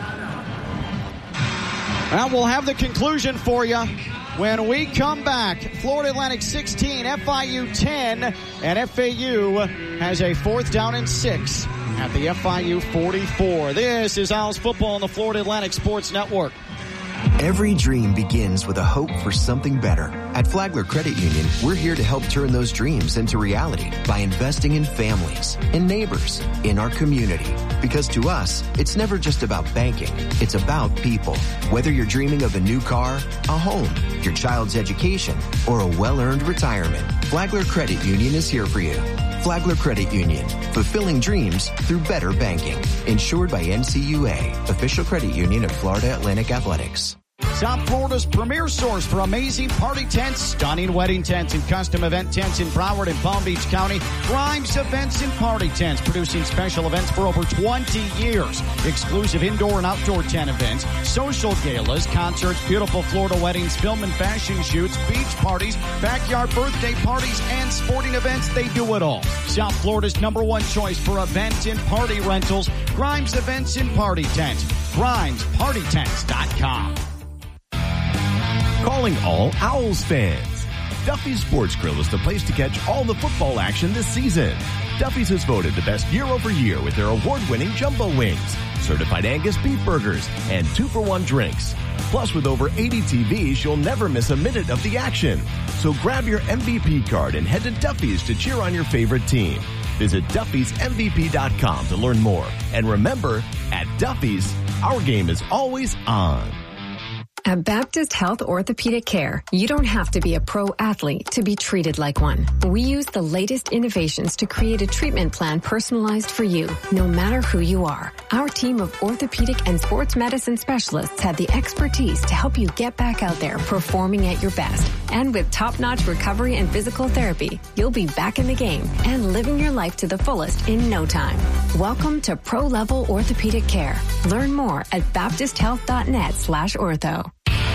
A: Well, we'll have the conclusion for you when we come back. Florida Atlantic sixteen, F I U ten, and F A U has a fourth down and six at the F I U forty-four. This is Owls Football on the Florida Atlantic Sports Network.
M: Every dream begins with a hope for something better. At Flagler Credit Union, we're here to help turn those dreams into reality by investing in families, in neighbors, in our community. Because to us, it's never just about banking. It's about people. Whether you're dreaming of a new car, a home, your child's education, or a well-earned retirement, Flagler Credit Union is here for you. Flagler Credit Union, fulfilling dreams through better banking. Insured by N C U A, official credit union of Florida Atlantic Athletics.
A: South Florida's premier source for amazing party tents, stunning wedding tents, and custom event tents in Broward and Palm Beach County. Grimes Events and Party Tents, producing special events for over twenty years. Exclusive indoor and outdoor tent events, social galas, concerts, beautiful Florida weddings, film and fashion shoots, beach parties, backyard birthday parties, and sporting events. They do it all. South Florida's number one choice for event and party rentals. Grimes Events and Party Tents. Grimes Party Tents dot com.
G: Calling all Owls fans. Duffy's Sports Grill is the place to catch all the football action this season. Duffy's is voted the best year over year with their award-winning jumbo wings, certified Angus beef burgers, and two-for-one drinks. Plus, with over eighty T Vs, you'll never miss a minute of the action. So grab your M V P card and head to Duffy's to cheer on your favorite team. Visit Duffys M V P dot com to learn more. And remember, at Duffy's, our game is always on.
D: At Baptist Health Orthopedic Care, you don't have to be a pro athlete to be treated like one. We use the latest innovations to create a treatment plan personalized for you, no matter who you are. Our team of orthopedic and sports medicine specialists have the expertise to help you get back out there performing at your best. And with top-notch recovery and physical therapy, you'll be back in the game and living your life to the fullest in no time. Welcome to Pro-Level Orthopedic Care. Learn more at baptist health dot net slash ortho.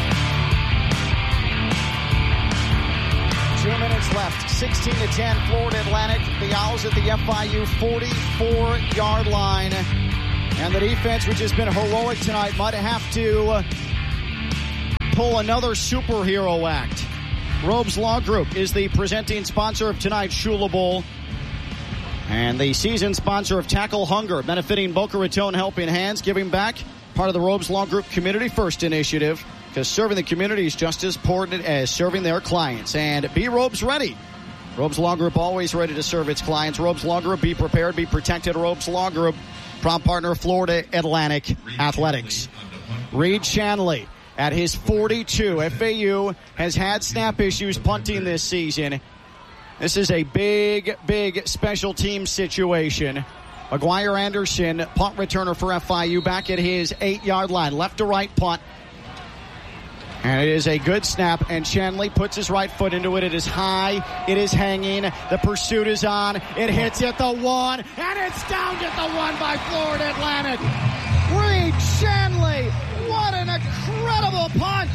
A: Two minutes left. sixteen to ten, Florida Atlantic. The Owls at the F I U forty-four-yard line. And the defense, which has been heroic tonight, might have to pull another superhero act. Robes Law Group is the presenting sponsor of tonight's Shula Bowl. And the season sponsor of Tackle Hunger, benefiting Boca Raton Helping Hands, giving back, part of the Robes Law Group Community First initiative. Because serving the community is just as important as serving their clients. And be Robes ready. Robes Law Group always ready to serve its clients. Robes Law Group, be prepared, be protected. Robes Law Group, proud partner of Florida Atlantic Athletics. Reed Shanley at his forty-two. F A U has had snap issues punting this season. This is a big, big special team situation. McGuire Anderson, punt returner for F I U, back at his eight-yard line. Left to right punt. And it is a good snap, and Shanley puts his right foot into it. It is high. It is hanging. The pursuit is on. It hits at the one, and it's downed at the one by Florida Atlantic. Reed Shanley, what an incredible punt.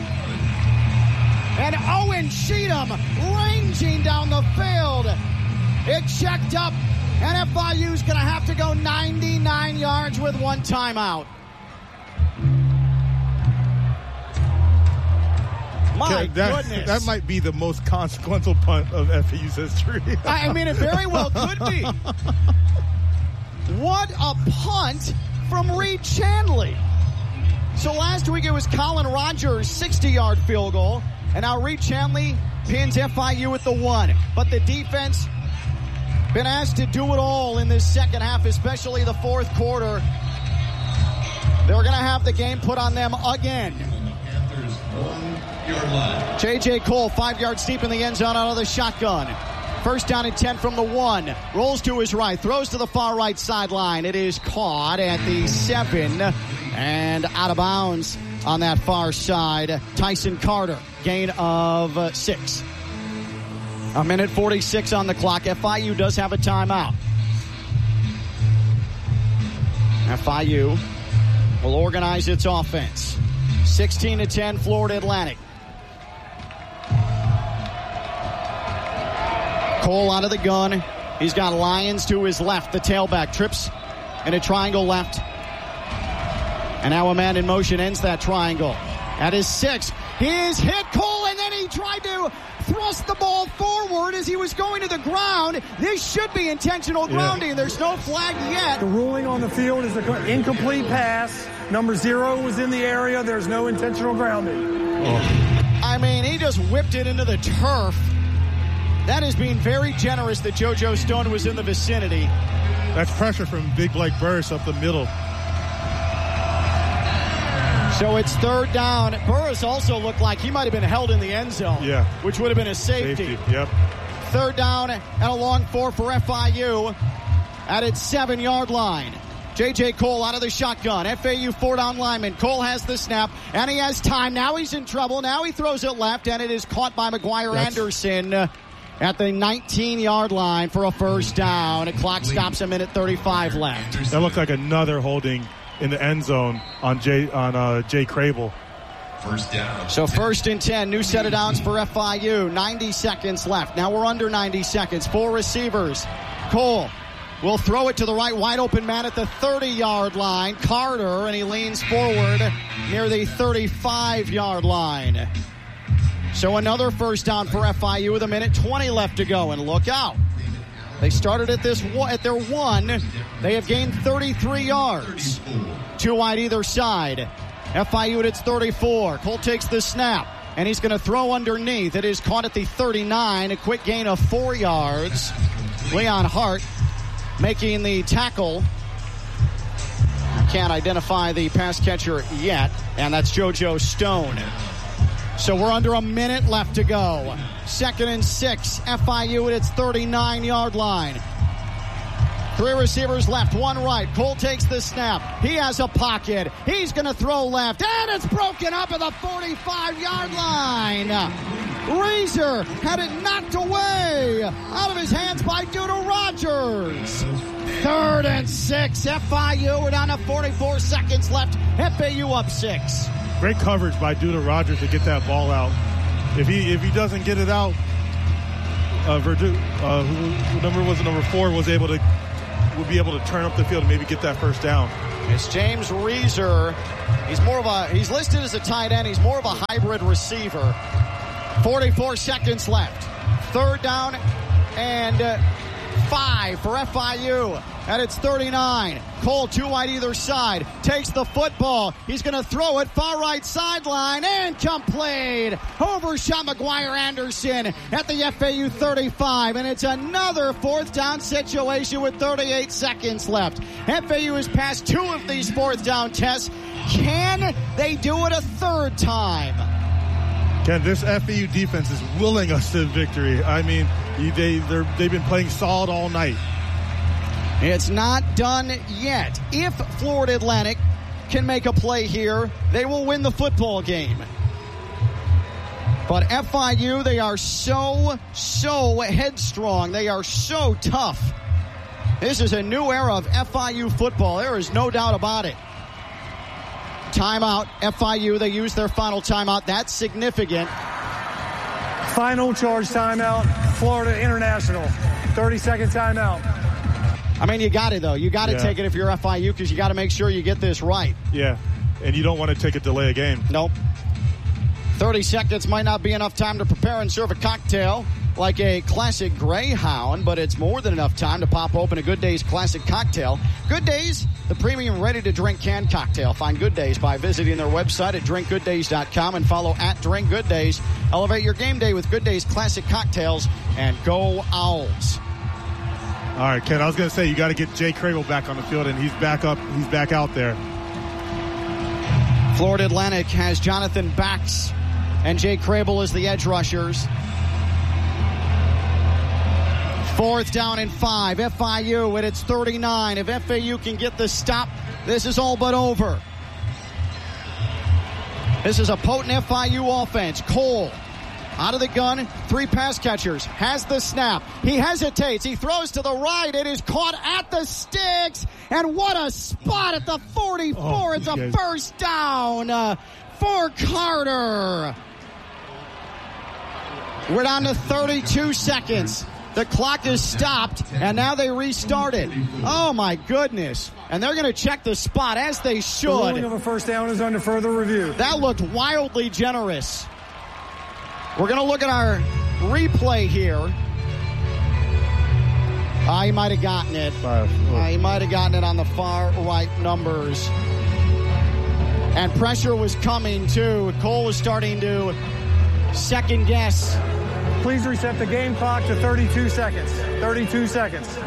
A: And Owen Cheatham ranging down the field. It checked up, and F I U's going to have to go ninety-nine yards with one timeout. My
B: that,
A: goodness.
B: That might be the most consequential punt of F A U's history.
A: I mean, it very well could be. What a punt from Reed Shanley. So last week it was Colin Rogers' sixty-yard field goal, and now Reed Shanley pins F I U at the one. But the defense been asked to do it all in this second half, especially the fourth quarter. They're going to have the game put on them again. J J. Cole, five yards deep in the end zone out of the shotgun. First down and ten from the one. Rolls to his right, throws to the far right sideline. It is caught at the seven and out of bounds on that far side. Tyson Carter, gain of uh, six. A minute forty-six on the clock. F I U does have a timeout. F I U will organize its offense. sixteen to ten, Florida Atlantic. Cole out of the gun. He's got Lyons to his left. The tailback trips in a triangle left. And now a man in motion ends that triangle. At his six, he is hit Cole, and then he tried to thrust the ball forward as he was going to the ground. This should be intentional grounding. Yeah. There's no flag yet.
F: The ruling on the field is an incomplete pass. Number zero was in the area. There's no intentional grounding.
A: Oh. I mean, he just whipped it into the turf. That is being very generous that JoJo Stone was in the vicinity.
B: That's pressure from Big Blake Burris up the middle.
A: So it's third down. Burris also looked like he might have been held in the end zone.
B: Yeah.
A: Which would have been a safety.
B: Safety, yep.
A: Third down and a long four for F I U at its seven-yard line. J J. Cole out of the shotgun. F A U four-down lineman. Cole has the snap, and he has time. Now he's in trouble. Now he throws it left, and it is caught by McGuire That's... Anderson at the nineteen-yard line for a first down. The clock stops a minute thirty-five left.
B: That looked like another holding in the end zone on Jay on uh, Jay Crable.
I: First down.
A: So first and ten, new set of downs for F I U. ninety seconds left. Now we're under ninety seconds. Four receivers. Cole will throw it to the right, wide open man at the thirty-yard line. Carter, and he leans forward near the thirty-five-yard line. So another first down for F I U with a minute twenty left to go. And look out. They started at this at their one. They have gained thirty-three yards. Two wide either side. F I U at its thirty-four. Cole takes the snap, and he's going to throw underneath. It is caught at the thirty-nine. A quick gain of four yards. Leon Hart making the tackle. Can't identify the pass catcher yet, and that's JoJo Stone. So we're under a minute left to go. Second and six, F I U at its thirty-nine-yard line. Three receivers left, one right. Cole takes the snap. He has a pocket. He's going to throw left, and it's broken up at the forty-five-yard line. Reeser had it knocked away out of his hands by Duda Rogers. Third and six, F I U. We're down to forty-four seconds left. F A U up six.
B: Great coverage by Duda Rogers to get that ball out. If he if he doesn't get it out, uh, Verdu, uh, who, who number was it? Number four was able to would be able to turn up the field and maybe get that first down.
A: It's James Reeser. He's more of a he's listed as a tight end. He's more of a hybrid receiver. forty-four seconds left. Third down and uh, five for F I U. And it's thirty-nine. Cole, two wide either side, takes the football. He's going to throw it far right sideline and complete. Overshot McGuire Anderson at the F A U thirty-five. And it's another fourth down situation with thirty-eight seconds left. F A U has passed two of these fourth down tests. Can they do it a third time?
B: Ken, this F A U defense is willing us to victory. I mean, they, they're, they've been playing solid all night.
A: It's not done yet. If Florida Atlantic can make a play here, they will win the football game. But F I U, they are so, so headstrong. They are so tough. This is a new era of F I U football. There is no doubt about it. Timeout, F I U. They use their final timeout. That's significant.
F: Final charge timeout, Florida International. thirty-second timeout.
A: I mean, you got it, though. You got to
B: yeah.
A: take it if you're F I U because you got to make sure you get this right.
B: Yeah, and you don't want to take a delay a game.
A: Nope. thirty seconds might not be enough time to prepare and serve a cocktail like a classic Greyhound, but it's more than enough time to pop open a Good Days classic cocktail. Good Days, the premium ready-to-drink canned cocktail. Find Good Days by visiting their website at drink good days dot com and follow at Drink Good Days. Elevate your game day with Good Days classic cocktails, and go Owls.
B: All right, Ken, I was going to say, you got to get Jay Crable back on the field, and he's back up. He's back out there.
A: Florida Atlantic has Jonathan Bax and Jay Crable as the edge rushers. Fourth down and five. F I U at its thirty-nine. If F A U can get the stop, this is all but over. This is a potent F I U offense. Cole out of the gun, three pass catchers, has the snap. He hesitates. He throws to the right. It is caught at the sticks. And what a spot at the forty-four. Oh, it's a guys. first down uh, for Carter. We're down to thirty-two seconds. The clock is stopped, and now they restarted. Oh, my goodness. And they're going to check the spot, as they should.
F: The ruling of a first down is under further review.
A: That looked wildly generous. We're going to look at our replay here. Ah, he might have gotten it.
B: Five.
A: Uh, he might have gotten it on the far right numbers. And pressure was coming, too. Cole was starting to second guess.
F: Please reset the game clock to thirty-two seconds. thirty-two seconds.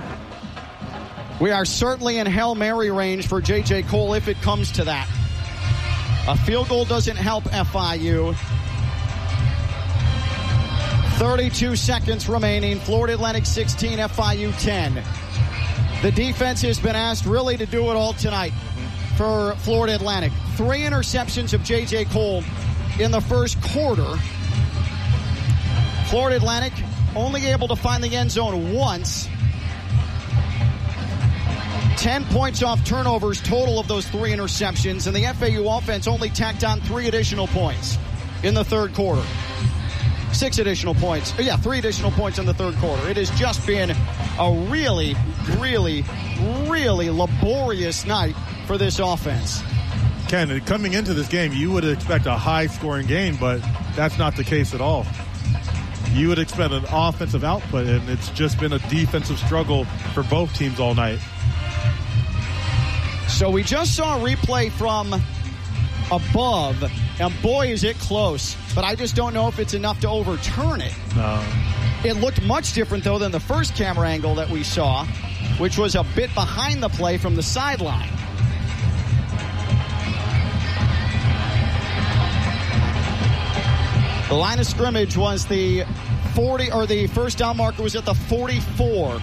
A: We are certainly in Hail Mary range for J J. Cole if it comes to that. A field goal doesn't help F I U. thirty-two seconds remaining. Florida Atlantic sixteen, F I U ten. The defense has been asked really to do it all tonight for Florida Atlantic. Three interceptions of J J. Cole in the first quarter. Florida Atlantic only able to find the end zone once. Ten points off turnovers total of those three interceptions, and the F A U offense only tacked on three additional points in the third quarter. Six additional points. Yeah, three additional points in the third quarter. It has just been a really, really, really laborious night for this offense.
B: Ken, coming into this game, you would expect a high-scoring game, but that's not the case at all. You would expect an offensive output, and it's just been a defensive struggle for both teams all night.
A: So we just saw a replay from above, and boy, is it close. But I just don't know if it's enough to overturn it.
B: No.
A: It looked much different, though, than the first camera angle that we saw, which was a bit behind the play from the sideline. The line of scrimmage was the forty, or the first down marker was at the forty-four.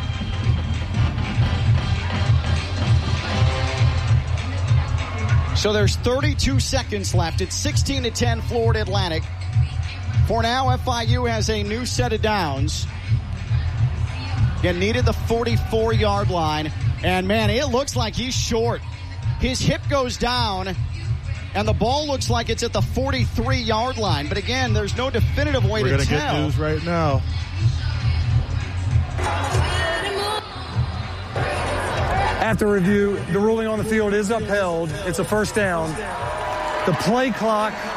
A: So there's thirty-two seconds left. It's sixteen to ten, Florida Atlantic. For now, F I U has a new set of downs. Again, needed the forty-four-yard line. And, man, it looks like he's short. His hip goes down, and the ball looks like it's at the forty-three-yard line. But, again, there's no definitive way
B: We're
A: to
B: gonna
A: tell.
B: We're going to get news right now.
F: After review, the ruling on the field is upheld. It's a first down. The play clock